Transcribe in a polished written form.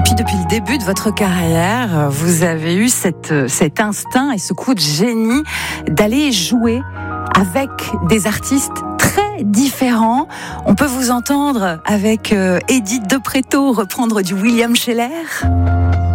Et puis depuis le début de votre carrière, vous avez eu cet instinct et ce coup de génie d'aller jouer avec des artistes très différents. On peut vous entendre avec Edith de Pretto reprendre du William Sheller.